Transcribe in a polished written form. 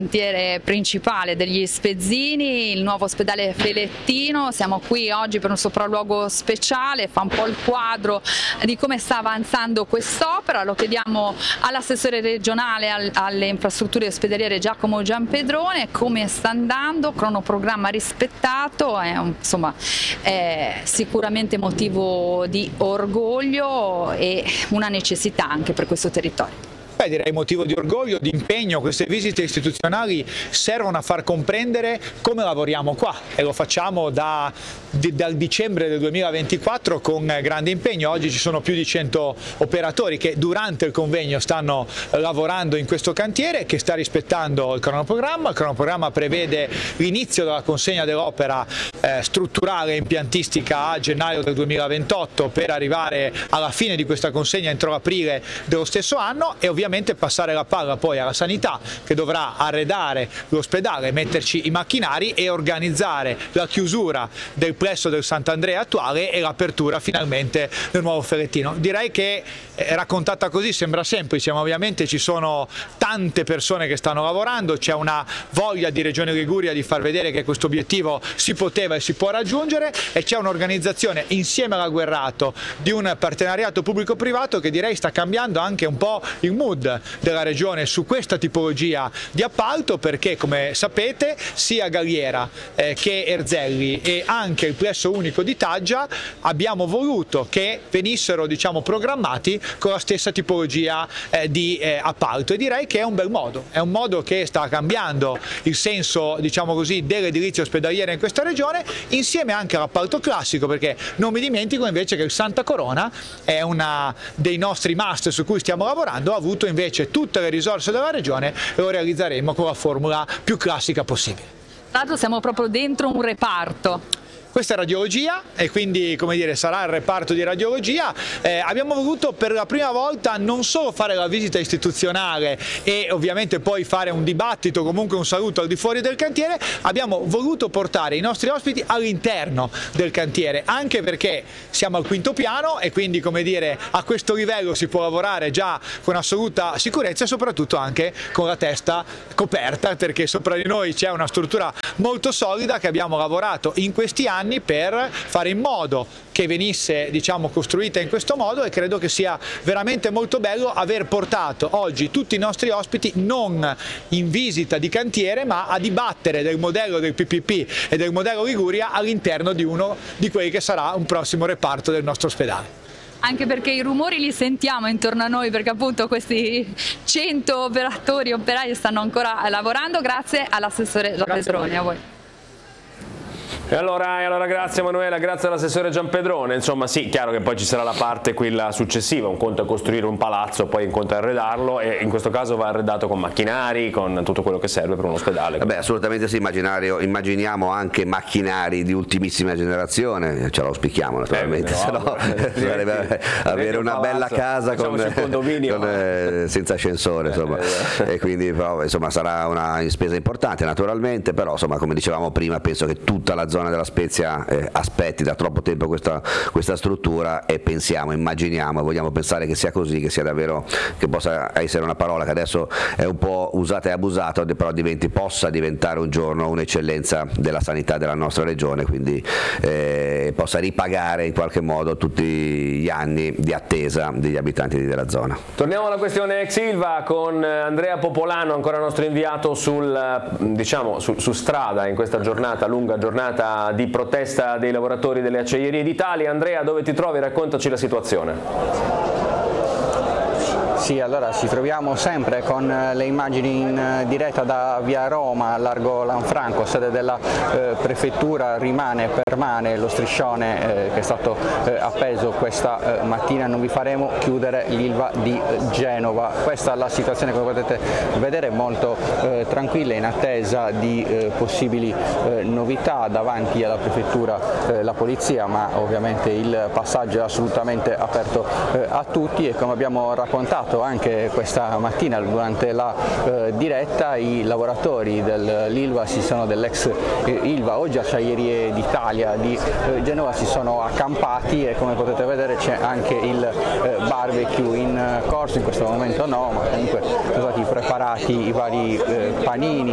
cantiere principale degli Spezzini, il nuovo ospedale Felettino. Siamo qui oggi per un sopralluogo speciale, fa un po' il quadro di come sta avanzando quest'opera. Lo chiediamo all'assessore regionale alle infrastrutture ospedaliere Giacomo Giampedrone, come sta andando, cronoprogramma rispettato, è sicuramente motivo di orgoglio e una necessità anche per questo territorio. Direi motivo di orgoglio, di impegno. Queste visite istituzionali servono a far comprendere come lavoriamo qua e lo facciamo dal dicembre del 2024 con grande impegno. Oggi ci sono più di 100 operatori che durante il convegno stanno lavorando in questo cantiere che sta rispettando il cronoprogramma. Il cronoprogramma prevede l'inizio della consegna dell'opera strutturale e impiantistica a gennaio del 2028 per arrivare alla fine di questa consegna entro aprile dello stesso anno e ovviamente passare la palla poi alla sanità, che dovrà arredare l'ospedale, metterci i macchinari e organizzare la chiusura del plesso del Sant'Andrea attuale e l'apertura finalmente del nuovo Felettino. Direi che raccontata così sembra semplice, ma ovviamente ci sono tante persone che stanno lavorando, c'è una voglia di Regione Liguria di far vedere che questo obiettivo si poteva e si può raggiungere, e c'è un'organizzazione insieme alla Guerrato di un partenariato pubblico-privato che direi sta cambiando anche un po' il mood della regione su questa tipologia di appalto, perché come sapete sia Galliera che Erzelli e anche il plesso unico di Taggia abbiamo voluto che venissero programmati con la stessa tipologia di appalto, e direi che è un bel modo, è un modo che sta cambiando il senso dell'edilizia ospedaliera in questa regione, insieme anche all'appalto classico, perché non mi dimentico invece che il Santa Corona è una dei nostri must su cui stiamo lavorando, ha avuto invece tutte le risorse della regione e lo realizzeremo con la formula più classica possibile. Tra l'altro siamo proprio dentro un reparto. Questa è radiologia e quindi sarà il reparto di radiologia. Abbiamo voluto per la prima volta non solo fare la visita istituzionale e ovviamente poi fare un dibattito, comunque un saluto al di fuori del cantiere, abbiamo voluto portare i nostri ospiti all'interno del cantiere, anche perché siamo al quinto piano e quindi a questo livello si può lavorare già con assoluta sicurezza e soprattutto anche con la testa coperta, perché sopra di noi c'è una struttura molto solida che abbiamo lavorato in questi anni per fare in modo che venisse costruita in questo modo, e credo che sia veramente molto bello aver portato oggi tutti i nostri ospiti non in visita di cantiere ma a dibattere del modello del PPP e del modello Liguria all'interno di uno di quelli che sarà un prossimo reparto del nostro ospedale. Anche perché i rumori li sentiamo intorno a noi, perché appunto questi 100 operai stanno ancora lavorando. Grazie all'assessore Giampedrone, a voi. E allora grazie Emanuela, grazie all'assessore Giampedrone. Insomma sì, chiaro che poi ci sarà la parte quella successiva, un conto è costruire un palazzo, poi un conto è arredarlo, e in questo caso va arredato con macchinari, con tutto quello che serve per un ospedale. Vabbè, assolutamente sì, immaginiamo anche macchinari di ultimissima generazione, ce lo auspichiamo naturalmente, avere una bella casa senza ascensore, e quindi sarà una spesa importante naturalmente, però come dicevamo prima penso che tutta la zona della Spezia aspetti da troppo tempo questa struttura, e immaginiamo, vogliamo pensare che sia così, che sia davvero, che possa essere una parola che adesso è un po' usata e abusata, però possa diventare un giorno un'eccellenza della sanità della nostra regione, quindi possa ripagare in qualche modo tutti gli anni di attesa degli abitanti della zona. Torniamo alla questione ex Ilva con Andrea Popolano, ancora nostro inviato su strada in questa giornata, lunga giornata di protesta dei lavoratori delle Acciaierie d'Italia. Andrea, dove ti trovi? Raccontaci la situazione. Sì, allora ci troviamo sempre con le immagini in diretta da via Roma, largo Lanfranco, sede della prefettura. Permane lo striscione che è stato appeso questa mattina. Non vi faremo chiudere l'Ilva di Genova. Questa è la situazione, come potete vedere, molto tranquilla, in attesa di possibili novità. Davanti alla prefettura la polizia, ma ovviamente il passaggio è assolutamente aperto a tutti, e come abbiamo raccontato anche questa mattina durante la diretta, i lavoratori dell'Ilva dell'ex Ilva, oggi Acciaierie d'Italia di Genova, si sono accampati, e come potete vedere c'è anche il barbecue in corso. In questo momento no, ma comunque sono stati preparati i vari panini